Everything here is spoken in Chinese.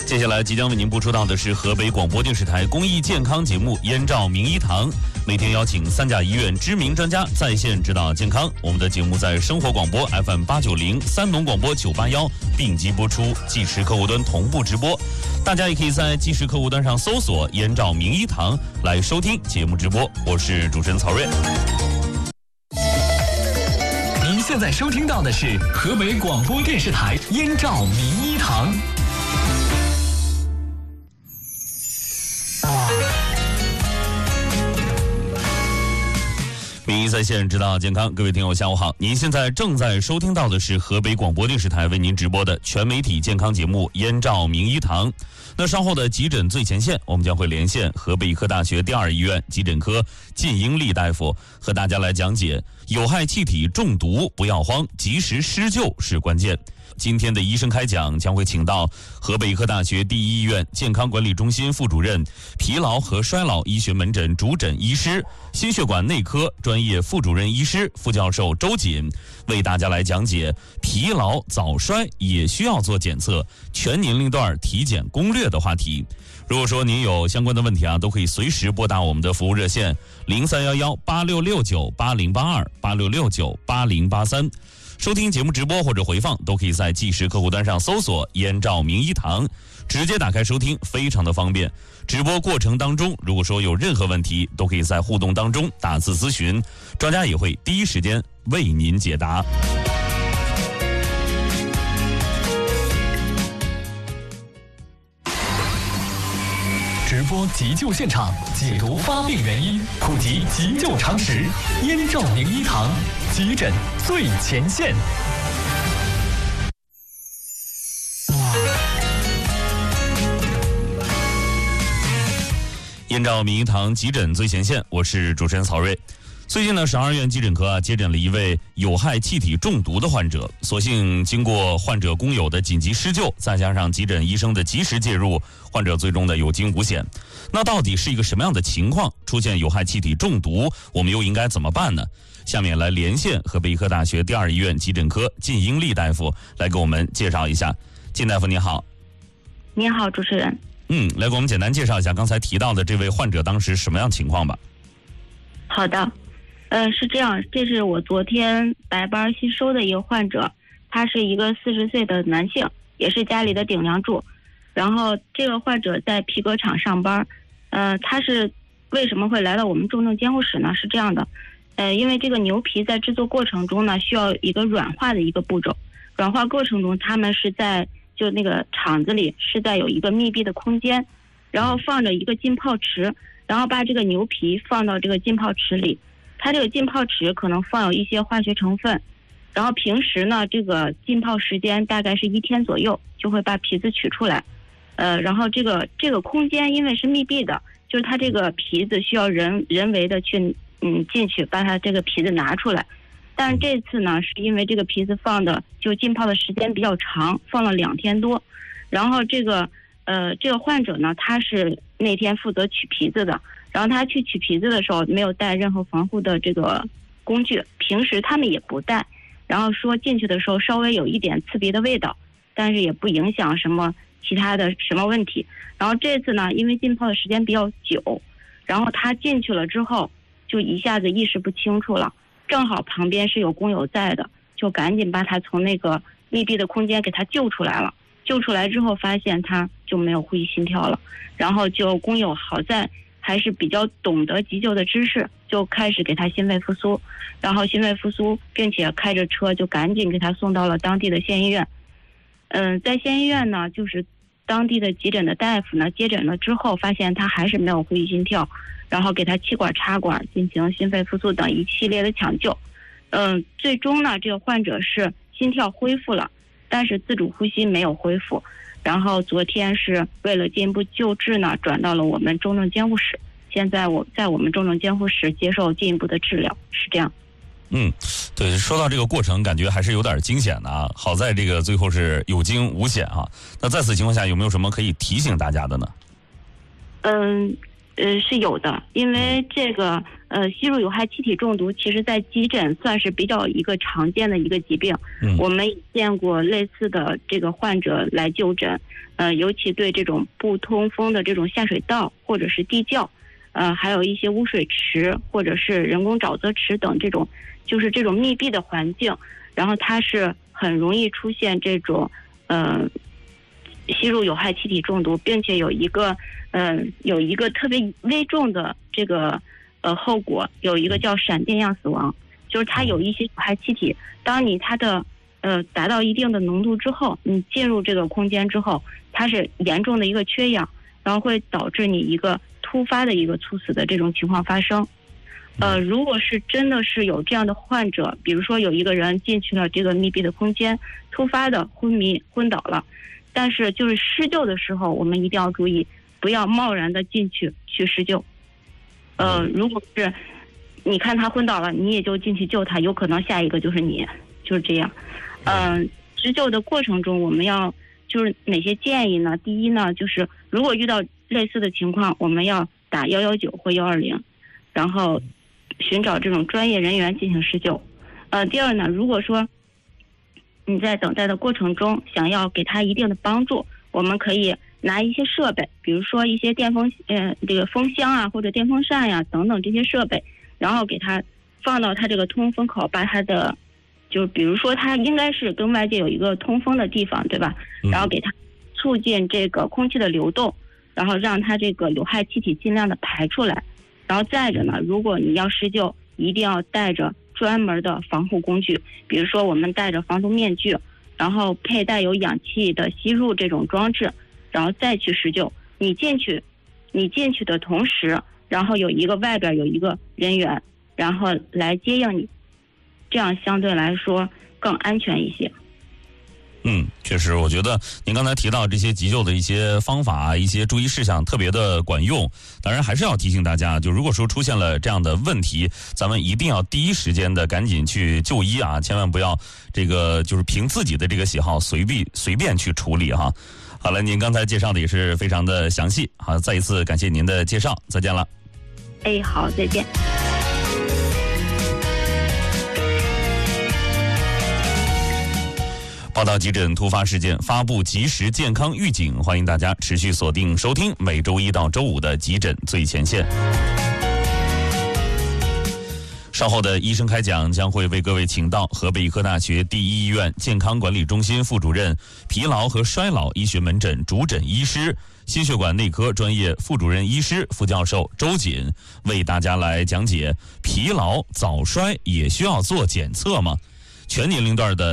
接下来即将为您播出到的是河北广播电视台公益健康节目《燕赵名医堂》，每天邀请3甲医院知名专家在线指导健康。我们的节目在生活广播 FM890、三农广播981并机播出，即时客户端同步直播。大家也可以在即时客户端上搜索“燕赵名医堂”来收听节目直播。我是主持人曹睿。 您现在收听到的是河北广播电视台燕赵名医堂。 名医在线指导健康，各位听友下午好，您现在正在收听到的是河北广播电视台为您直播的全媒体健康节目《燕赵名医堂》。那稍后的急诊最前线，我们将会连线河北医科大学第2医院急诊科靳英丽大夫，和大家来讲解有害气体中毒不要慌，及时施救是关键。今天的医生开讲将会请到河北医科大学第1医院健康管理中心副主任、疲劳和衰老医学门诊主诊医师、心血管内科专业副主任医师、副教授周瑾，为大家来讲解疲劳早衰也需要做检测，全年龄段体检攻略的话题。如果说您有相关的问题都可以随时拨打我们的服务热线03118669808286698083。收听节目直播或者回放都可以在即时客户端上搜索“燕赵名医堂”，直接打开收听，非常的方便。直播过程当中，如果说有任何问题，都可以在互动当中打字咨询，专家也会第一时间为您解答。 直播急救现场，解读发病原因，普及急救常识。燕赵名医堂，急诊最前线。 燕赵名医堂急诊最前线，我是主持人曹睿。最近呢，省2院急诊科接诊了一位有害气体中毒的患者，所幸经过患者工友的紧急施救，再加上急诊医生的及时介入，患者最终的有惊无险。那到底是一个什么样的情况出现有害气体中毒，我们又应该怎么办呢？下面来连线河北医科大学第2医院急诊科靳英丽大夫来给我们介绍一下。靳大夫您好。 您好，主持人。 来给我们简单介绍一下刚才提到的这位患者当时什么样情况吧。 好的。是这样，这是我昨天白班新收的一个患者，他是一个40岁的男性，也是家里的顶梁柱。然后这个患者在皮革厂上班，他是为什么会来到我们重症监护室呢？是这样的，因为这个牛皮在制作过程中呢，需要一个软化的一个步骤。软化过程中，他们是在就那个厂子里是在有一个密闭的空间，然后放着一个浸泡池，然后把这个牛皮放到这个浸泡池里。它这个浸泡池可能放有一些化学成分，然后平时呢，这个浸泡时间大概是1天左右，就会把皮子取出来。然后这个空间因为是密闭的，就是它这个皮子需要人为的去进去把它这个皮子拿出来。但这次呢，是因为这个皮子放的就浸泡的时间比较长，放了2天多，然后这个患者呢，他是那天负责取皮子的。然后他去取皮子的时候没有带任何防护的这个工具，平时他们也不带，然后说进去的时候稍微有一点刺鼻的味道，但是也不影响什么其他的什么问题。然后这次呢，因为浸泡的时间比较久，然后他进去了之后就一下子意识不清楚了，正好旁边是有工友在的，就赶紧把他从那个密闭的空间给他救出来了。救出来之后发现他就没有呼吸心跳了，然后就工友好在还是比较懂得急救的知识，就开始给他心肺复苏，然后心肺复苏，并且开着车就赶紧给他送到了当地的县医院。在县医院呢，就是当地的急诊的大夫呢接诊了之后，发现他还是没有呼吸心跳，然后给他气管插管进行心肺复苏等一系列的抢救。最终呢，这个患者是心跳恢复了，但是自主呼吸没有恢复。然后昨天是为了进一步救治呢，转到了我们重症监护室。现在我在我们重症监护室接受进一步的治疗，是这样。 对，说到这个过程，感觉还是有点惊险的啊。好在这个最后是有惊无险啊。那在此情况下，有没有什么可以提醒大家的呢？ 是有的，因为这个吸入有害气体中毒，其实在急诊算是比较一个常见的一个疾病。我们见过类似的这个患者来就诊，尤其对这种不通风的这种下水道或者是地窖，还有一些污水池或者是人工沼泽池等这种，就是这种密闭的环境，然后它是很容易出现这种吸入有害气体中毒，并且有一个特别危重的这个后果，有一个叫闪电样死亡，就是它有一些有害气体，当你它的达到一定的浓度之后，你进入这个空间之后，它是严重的一个缺氧，然后会导致你一个突发的一个猝死的这种情况发生。如果是真的是有这样的患者，比如说有一个人进去了这个密闭的空间，突发的昏迷昏倒了，但是就是施救的时候，我们一定要注意，不要贸然的进去施救。如果是你看他昏倒了，你也就进去救他，有可能下一个就是你，就是这样。施救的过程中，我们要就是哪些建议呢？第一呢，就是如果遇到类似的情况，我们要打119或120，然后寻找这种专业人员进行施救。第二呢，如果说你在等待的过程中想要给他一定的帮助，我们可以拿一些设备，比如说一些这个风箱啊，或者电风扇呀等等这些设备，然后给他放到他这个通风口，把他的就是比如说他应该是跟外界有一个通风的地方，对吧？然后给他促进这个空气的流动，然后让他这个有害气体尽量的排出来。然后再者呢，如果你要施救，一定要带着专门的防护工具，比如说我们戴着防毒面具，然后佩戴有氧气的吸入这种装置，然后再去施救。你进去的同时，然后外边有一个人员，然后来接应你，这样相对来说更安全一些。 确实，我觉得您刚才提到这些急救的一些方法、一些注意事项特别的管用。当然，还是要提醒大家，就如果说出现了这样的问题，咱们一定要第一时间的赶紧去就医啊，千万不要这个就是凭自己的这个喜好随便去处理哈。好了，您刚才介绍的也是非常的详细，好，再一次感谢您的介绍，再见了。 好，再见。 报道急诊突发事件，发布及时健康预警，欢迎大家持续锁定收听每周一到周五的急诊最前线。稍后的医生开讲将会为各位请到河北医科大学第一医院健康管理中心副主任、疲劳和衰老医学门诊主诊医师、心血管内科专业副主任医师、副教授周瑾，为大家来讲解疲劳早衰也需要做检测吗？全年龄段的